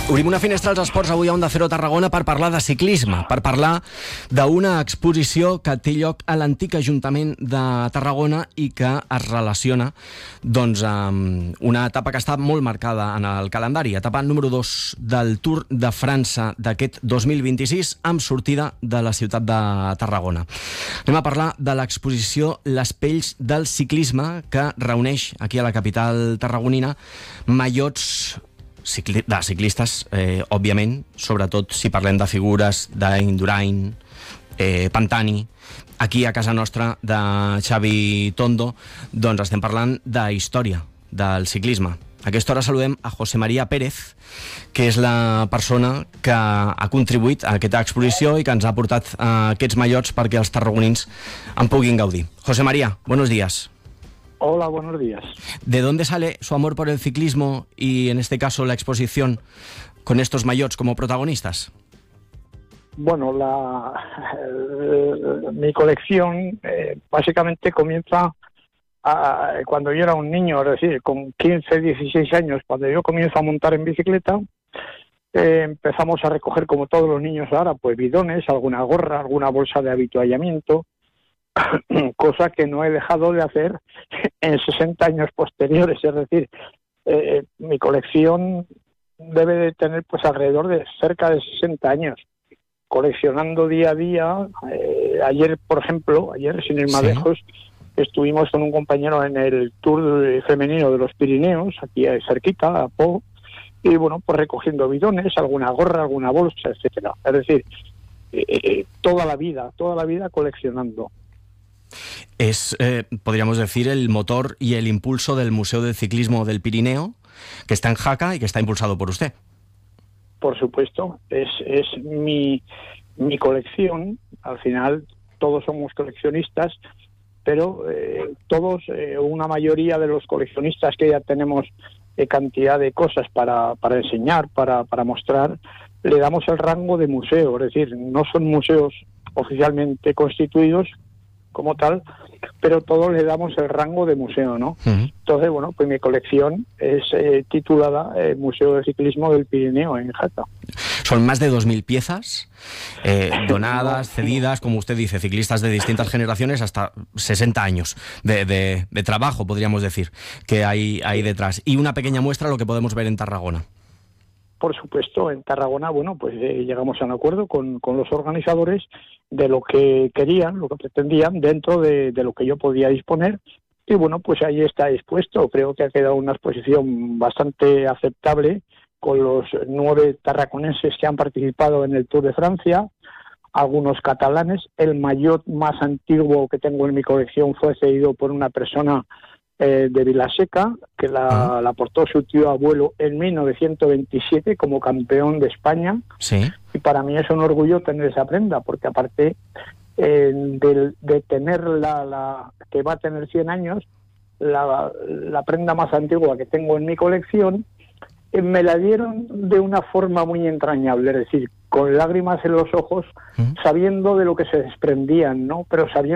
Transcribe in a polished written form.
Obrim una finestra als esports avui a Onda Cero Tarragona per parlar de ciclisme, per parlar d'una exposició que té lloc a l'antic Ajuntament de Tarragona i que es relaciona doncs, amb una etapa que està molt marcada en el calendari, etapa número 2 del Tour de França d'aquest 2026 amb sortida de la ciutat de Tarragona. Anem a parlar de l'exposició Les pells del ciclisme que reuneix aquí a la capital tarragonina mallots de ciclistes, òbviament, sobretot si parlem de figures d'Indurain, Pantani. Aquí a casa nostra de Xavi Tondo doncs estem parlant de història del ciclisme. A aquesta hora saludem a José María Pérez, que és la persona que ha contribuït a aquesta exposició i que ens ha portat aquests mallots perquè els tarragonins en puguin gaudir. José María, buenos días. Hola, buenos días. ¿De dónde sale su amor por el ciclismo y, en este caso, la exposición con estos mallots como protagonistas? Bueno, mi colección básicamente comienza cuando yo era un niño, es decir, con 15, 16 años, cuando yo comienzo a montar en bicicleta, empezamos a recoger, como todos los niños ahora, pues bidones, alguna gorra, alguna bolsa de avituallamiento, cosa que no he dejado de hacer en 60 años posteriores. Es decir, mi colección debe de tener pues alrededor de cerca de 60 años, coleccionando día a día. Ayer, por ejemplo, sin ir más lejos, estuvimos con un compañero en el Tour femenino de los Pirineos, aquí cerquita, a Po, y bueno, pues recogiendo bidones, alguna gorra, alguna bolsa, etcétera. Es decir, toda la vida coleccionando. Es, podríamos decir, el motor y el impulso del Museo del Ciclismo del Pirineo, que está en Jaca y que está impulsado por usted. Por supuesto, es mi colección. Al final todos somos coleccionistas, pero todos, una mayoría de los coleccionistas que ya tenemos cantidad de cosas para enseñar, para mostrar, le damos el rango de museo. Es decir, no son museos oficialmente constituidos como tal, pero todos le damos el rango de museo, ¿no? Entonces, bueno, pues mi colección es titulada Museo de Ciclismo del Pirineo, en Jaca. Son más de 2.000 piezas, donadas, cedidas, como usted dice, ciclistas de distintas generaciones, hasta 60 años de trabajo, podríamos decir, que hay detrás. Y una pequeña muestra lo que podemos ver en Tarragona. Por supuesto, en Tarragona, bueno, pues llegamos a un acuerdo con los organizadores de lo que querían, lo que pretendían, dentro de lo que yo podía disponer. Y bueno, pues ahí está expuesto. Creo que ha quedado una exposición bastante aceptable con los 9 tarraconenses que han participado en el Tour de Francia, algunos catalanes. El maillot más antiguo que tengo en mi colección fue cedido por una persona de Vilaseca, que la aportó su tío abuelo en 1927 como campeón de España. Sí. Y para mí es un orgullo tener esa prenda, porque aparte de tener la que va a tener 100 años, la prenda más antigua que tengo en mi colección, me la dieron de una forma muy entrañable, es decir, con lágrimas en los ojos, sabiendo de lo que se desprendían, ¿no? Pero sabiendo